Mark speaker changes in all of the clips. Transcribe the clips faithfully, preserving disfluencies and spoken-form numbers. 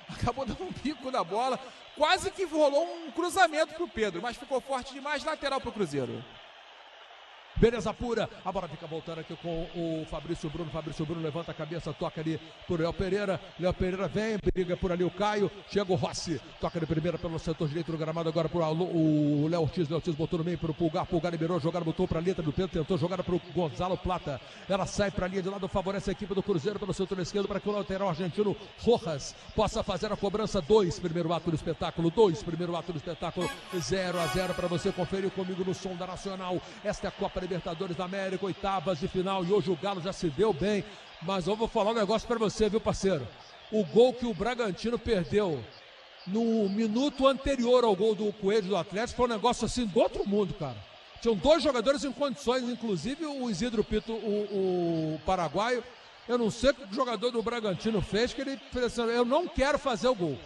Speaker 1: acabou dando um bico na bola, quase que rolou um cruzamento pro Pedro, mas ficou forte demais, lateral pro Cruzeiro.
Speaker 2: Beleza pura, a bola fica voltando aqui com o Fabrício Bruno, Fabrício Bruno levanta a cabeça, toca ali pro Léo Pereira, Léo Pereira vem, briga por ali o Caio, chega o Rossi, toca de primeira pelo setor direito do gramado, agora pro o Léo Ortiz, Léo Ortiz botou no meio pro Pulgar, Pulgar liberou, jogada botou pra letra do Pedro, tentou jogada pro Gonzalo Plata, ela sai pra linha de lado, favorece a equipe do Cruzeiro pelo setor esquerdo para que o lateral argentino Rojas possa fazer a cobrança. Dois, primeiro ato do espetáculo, dois, primeiro ato do espetáculo, zero a zero para você conferir comigo no som da Nacional. Esta é a Copa Libertadores da América, oitavas de final, e hoje o Galo já se deu bem, mas eu vou falar um negócio pra você, viu, parceiro? O gol que o Bragantino perdeu no minuto anterior ao gol do Coelho do Atlético foi um negócio assim do outro mundo, cara. Tinham dois jogadores em condições, inclusive o Isidro Pito, o, o paraguaio. Eu não sei o que o jogador do Bragantino fez, que ele fez assim, eu não quero fazer o gol.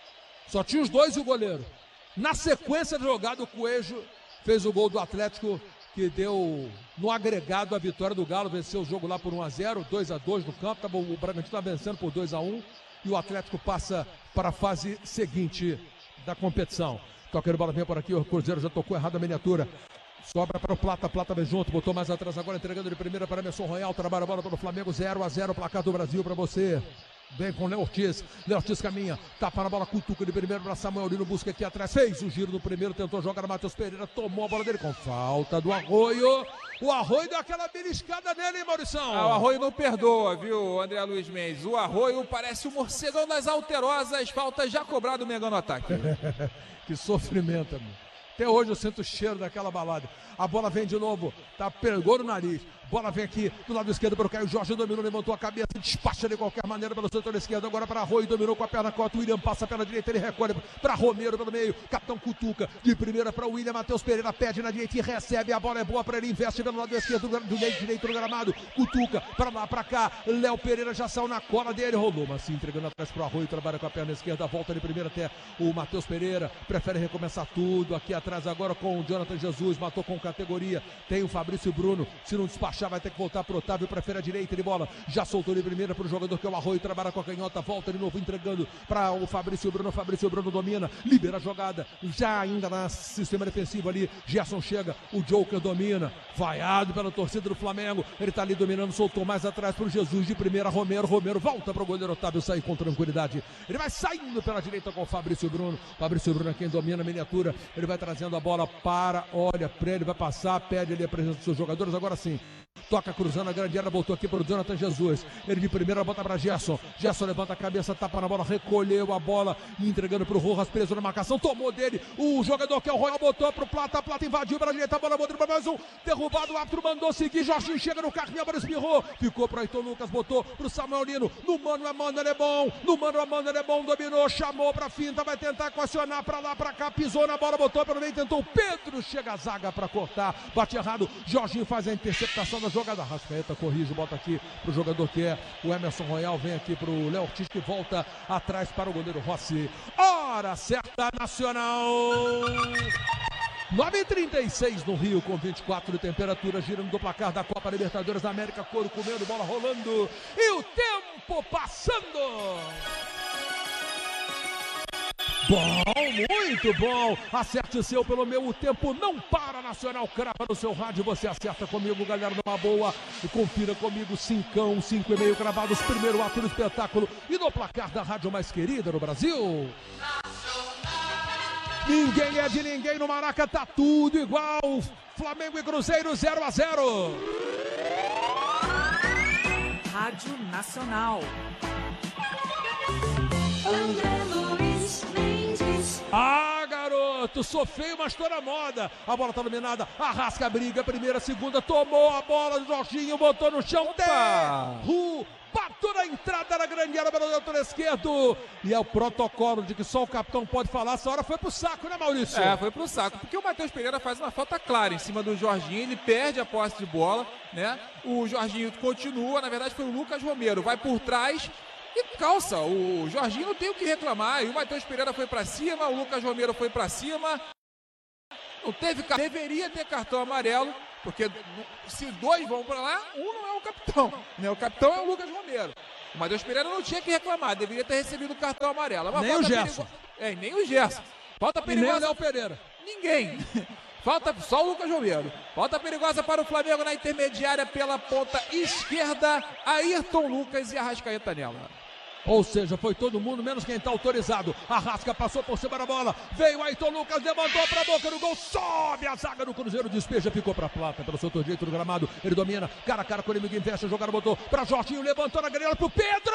Speaker 2: Só tinha os dois e o goleiro. Na sequência da jogada, o Coelho fez o gol do Atlético, que deu no agregado a vitória do Galo, venceu o jogo lá por um a zero, dois a dois no campo, tá bom, o Bragantino está vencendo por dois a um e o Atlético passa para a fase seguinte da competição. Toqueiro, bola vem por aqui, o Cruzeiro já tocou errado a miniatura. Sobra para o Plata, Plata vem junto, botou mais atrás agora, entregando de primeira para Emerson Royal, trabalha a bola para o Flamengo, zero a zero, placar do Brasil para você. Vem com o Léo Ortiz, Léo Ortiz caminha, tapa na bola, cutuca de primeiro para Samuel Lino, busca aqui atrás, fez o giro no primeiro, tentou jogar o Matheus Pereira, tomou a bola dele com falta do Arroio, o Arroio deu aquela beliscada nele, hein, Maurição?
Speaker 1: Ah, o Arroio não perdoa, viu, André Luiz Mendes, o Arroio parece o morcegão das alterosas, falta já cobrada o Mengão no ataque.
Speaker 2: Que sofrimento, amigo. Até hoje eu sinto o cheiro daquela balada. A bola vem de novo, tá, pegou no nariz. Bola vem aqui do lado esquerdo para o Caio Jorge, dominou, levantou a cabeça, despacha de qualquer maneira pelo setor esquerdo, agora para Arroio, dominou com a perna corta, o William passa a perna direita, ele recolhe para Romero pelo meio, capitão cutuca, de primeira para o William, Matheus Pereira pede na direita e recebe, a bola é boa para ele, investe pelo lado esquerdo, do meio direito do gramado, cutuca, para lá, para cá, Léo Pereira já saiu na cola dele, rolou, mas sim, entregando atrás para o Arroio, trabalha com a perna esquerda, volta de primeira até o Matheus Pereira, prefere recomeçar tudo, aqui atrás agora com o Jonathan Jesus, matou com categoria, tem o Fabrício Bruno, se não despachar vai ter que voltar para o Otávio, prefere a direita de bola, já soltou de primeira para o jogador que é o Arroio, trabalha com a canhota, volta de novo entregando para o Fabrício Bruno, Fabrício Bruno domina, libera a jogada, já ainda no sistema defensivo ali, Gerson chega, o Joker domina, vaiado pela torcida do Flamengo, ele está ali dominando, soltou mais atrás para o Jesus, de primeira Romero, Romero volta para o goleiro Otávio, sair com tranquilidade, ele vai saindo pela direita com o Fabrício Bruno, Fabrício Bruno é quem domina a miniatura, ele vai trazendo a bola para, olha para ele, vai passar, pede ali a presença dos seus jogadores, agora sim, toca cruzando a grande área, voltou aqui para o Jonathan Jesus, ele de primeira bota para Gerson, Gerson levanta a cabeça, tapa na bola, recolheu a bola, entregando para o Rojas, preso na marcação, tomou dele, o jogador que é o Royal, botou para o Plata, Plata invadiu para a direita, a bola botou para mais um, derrubado, o árbitro mandou seguir, Jorginho chega no carrinho, a bola espirrou, ficou para o Heitor Lucas, botou para o Samuel Lino, no mano a mano ele é bom, no mano a mano ele é bom, dominou, chamou para a finta, vai tentar equacionar para lá, para cá, pisou na bola, botou pelo meio, tentou, Pedro chega a zaga para cortar, bate errado, Jorginho faz a interceptação da jogada, Rascaeta corrige, bota aqui pro jogador que é o Emerson Royal, vem aqui pro Léo Ortiz que volta atrás para o goleiro Rossi. Hora certa, Nacional! nove e trinta e seis no Rio, com vinte e quatro de temperatura, girando do placar da Copa Libertadores da América, couro comendo, bola rolando e o tempo passando! Bom, muito bom, acerte o seu pelo meu, o tempo não para, Nacional, crava no seu rádio, você acerta comigo, galera, numa boa, e confira comigo, cincão, cinco e meio cravados, primeiro ato do espetáculo, e no placar da rádio mais querida no Brasil. Ninguém é de ninguém no Maraca, tá tudo igual, Flamengo e Cruzeiro, zero a zero.
Speaker 3: Rádio Nacional.
Speaker 2: Ah, garoto, sou feio, mas tô na moda. A bola tá dominada, arrasca a briga, primeira, segunda, tomou a bola, Jorginho botou no chão, derrubou, bateu na entrada da grande área pelo lado esquerdo. E é o protocolo de que só o capitão pode falar, essa hora foi pro saco, né, Maurício?
Speaker 1: É, foi pro saco, porque o Matheus Pereira faz uma falta clara em cima do Jorginho, ele perde a posse de bola, né? O Jorginho continua, na verdade foi o Lucas Romero, vai por trás e calça, o Jorginho não tem o que reclamar, e o Matheus Pereira foi pra cima, o Lucas Romero foi pra cima, não teve, deveria ter cartão amarelo, porque se dois vão pra lá, um não é o capitão, né? O capitão é o Lucas Romero. O Matheus Pereira não tinha que reclamar, deveria ter recebido o cartão amarelo. Uma
Speaker 2: nem o Gerson.
Speaker 1: Perigo... É, nem o Gerson. Falta perigosa.
Speaker 2: E nem o Léo Pereira.
Speaker 1: Ninguém. Falta só o Lucas Romero. Falta perigosa para o Flamengo na intermediária pela ponta esquerda. Ayrton Lucas e Arrascaeta nela.
Speaker 2: Ou seja, foi todo mundo, menos quem está autorizado. Arrasca, passou por cima da bola. Veio Ayrton Lucas, levantou para a boca do gol. Sobe a zaga do Cruzeiro, despeja, ficou para a Plata. Pelo seu direito do gramado, ele domina. Cara a cara com o inimigo, investe, jogar, botou para Jorginho, levantou na grelha para o Pedro!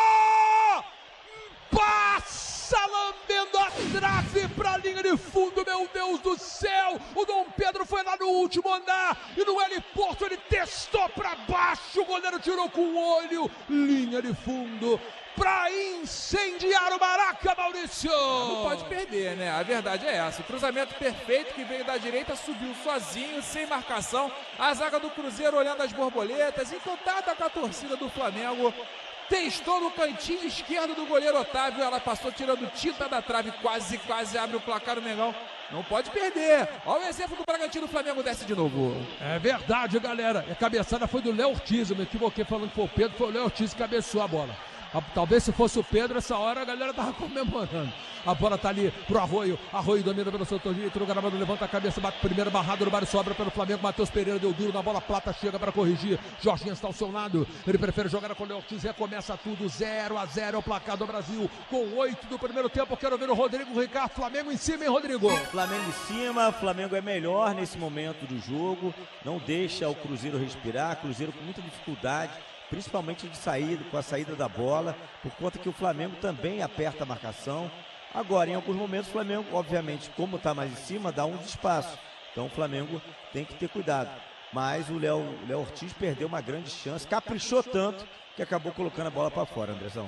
Speaker 2: Passa lambendo a trave para a linha de fundo, meu Deus do céu. O Dom Pedro foi lá no último andar e no heliporto ele testou para baixo. O goleiro tirou com o olho. Linha de fundo para incendiar o Maraca, Maurício.
Speaker 1: Não pode perder, né? A verdade é essa. O cruzamento perfeito que veio da direita, subiu sozinho, sem marcação. A zaga do Cruzeiro olhando as borboletas, encantada com a torcida do Flamengo. Testou no cantinho esquerdo do goleiro Otávio, ela passou tirando tinta da trave, quase, quase abre o placar o Mengão. Não pode perder. Olha o exemplo do Bragantino, o Flamengo desce de novo.
Speaker 2: É verdade, galera. A cabeçada foi do Léo Ortiz, eu me equivoquei falando que foi o Pedro, foi o Léo Ortiz que cabeçou a bola. Talvez se fosse o Pedro, essa hora a galera tava comemorando. A bola tá ali pro Arroio. Arroio domina pelo setor direito. O gramado levanta a cabeça, bate primeiro barrado no Mário, sobra pelo Flamengo. Matheus Pereira deu duro na bola. Plata chega para corrigir. Jorginho está ao seu lado. Ele prefere jogar com o Léo Ortiz. Recomeça tudo. zero a zero é o placar do Brasil. Com oito do primeiro tempo. Quero ver o Rodrigo Ricardo. Flamengo em cima, hein, Rodrigo?
Speaker 4: Flamengo em cima. Flamengo é melhor nesse momento do jogo. Não deixa o Cruzeiro respirar. Cruzeiro com muita dificuldade, principalmente de saída, com a saída da bola, por conta que o Flamengo também aperta a marcação. Agora, em alguns momentos, o Flamengo, obviamente, como está mais em cima, dá um espaço. Então, o Flamengo tem que ter cuidado. Mas o Léo, o Léo Ortiz perdeu uma grande chance, caprichou tanto que acabou colocando a bola para fora, Andrezão.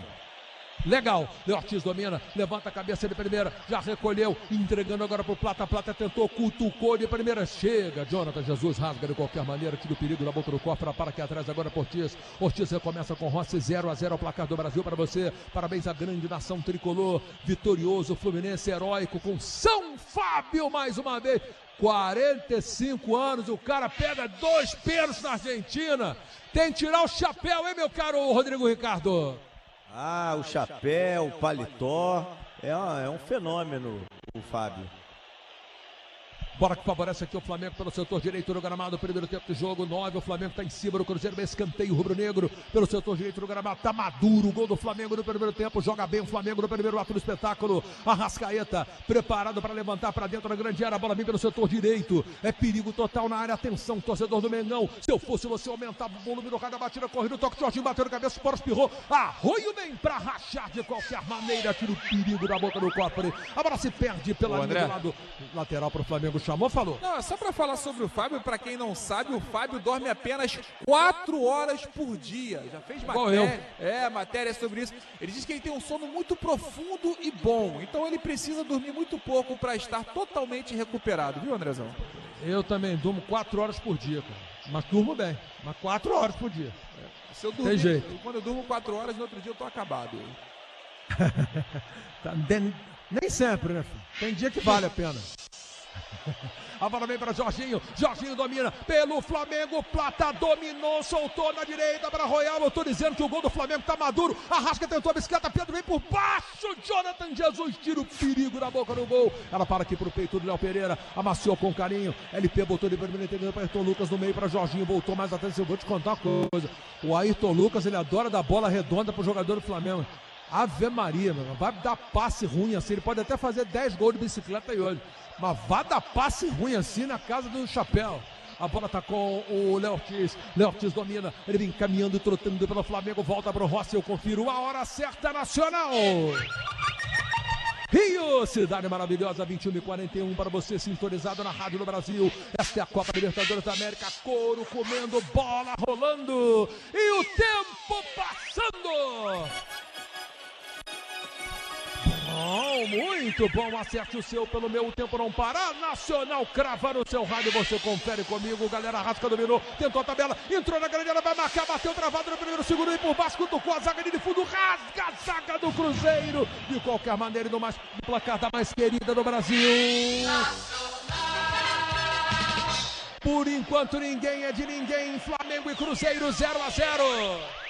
Speaker 2: Legal, Léo Ortiz domina, levanta a cabeça de primeira, já recolheu, entregando agora pro Plata, Plata tentou, cutucou de primeira, chega, Jonathan Jesus rasga de qualquer maneira, tira o perigo na boca do cofre, para aqui atrás agora por Ortiz, Ortiz recomeça com Rossi, zero a zero ao placar do Brasil para você, parabéns à grande nação tricolor, vitorioso, Fluminense heróico com São Fábio mais uma vez, quarenta e cinco anos, o cara pega dois pênaltis na Argentina, tem que tirar o chapéu, hein meu caro Rodrigo Ricardo?
Speaker 4: Ah, o chapéu, o paletó, é, um, é um fenômeno o Fábio.
Speaker 2: Bola que favorece aqui o Flamengo pelo setor direito do gramado, primeiro tempo de jogo, nove, o Flamengo está em cima do Cruzeiro, escanteio rubro-negro pelo setor direito do gramado, tá maduro o gol do Flamengo no primeiro tempo, joga bem o Flamengo no primeiro ato do espetáculo, Arrascaeta preparado para levantar para dentro da grande área, a bola vem pelo setor direito, é perigo total na área, atenção torcedor do Mengão, se eu fosse você aumentava o volume do cada batida, corrida, o toque, Jorginho bateu na cabeça, o Boros espirrou, Arroio vem para rachar de qualquer maneira, tira o perigo da boca do cofre, a bola se perde pela
Speaker 1: Ô,
Speaker 2: linha do lado lateral para o Flamengo, chamou, falou.
Speaker 1: Não, é só para falar sobre o Fábio, para quem não sabe, o Fábio dorme apenas quatro horas por dia. Já fez matéria, é, matéria sobre isso. Ele diz que ele tem um sono muito profundo e bom, então ele precisa dormir muito pouco para estar totalmente recuperado, viu, Andrezão?
Speaker 2: Eu também durmo quatro horas por dia, cara. Mas durmo bem, mas quatro horas por dia.
Speaker 1: É. Se eu dormir,
Speaker 2: tem jeito.
Speaker 1: Quando eu durmo quatro horas, no outro dia eu tô acabado.
Speaker 2: Tá, nem, nem sempre, né, filho? Tem dia que vale a pena. A bola vem para Jorginho, Jorginho domina pelo Flamengo, Plata dominou, soltou na direita para Royal, eu tô dizendo que o gol do Flamengo tá maduro, Arrasca tentou a bicicleta, Pedro vem por baixo, Jonathan Jesus tira o perigo na boca do gol, ela para aqui pro peito do Léo Pereira, amaciou com carinho, L P botou de primeiro, entendeu para Ayrton Lucas no meio para Jorginho, voltou mais atrás, eu vou te contar uma coisa, o Ayrton Lucas ele adora dar bola redonda pro jogador do Flamengo. Ave Maria, meu, vai dar passe ruim assim, ele pode até fazer dez gols de bicicleta e olho, mas vai dar passe ruim assim na casa do chapéu. A bola tá com o Léo Ortiz, Léo Ortiz domina, ele vem caminhando, trotando pelo Flamengo, volta pro Rossi, eu confiro a hora certa nacional. Rio, cidade maravilhosa, vinte e uma e quarenta e um para você sintonizado na Rádio do Brasil. Esta é a Copa Libertadores da América, couro comendo, bola rolando e o tempo passando. Bom, muito bom, acerte o seu pelo meu tempo não parar, Nacional crava no seu rádio, você confere comigo, galera, Arrasca dominou, tentou a tabela, entrou na grande área, vai marcar, bateu travado no primeiro, segundo e por baixo, cutucou a zaga de fundo, rasga a zaga do Cruzeiro, de qualquer maneira, no mais, do placar da mais querida do Brasil. Por enquanto ninguém é de ninguém, Flamengo e Cruzeiro zero a zero.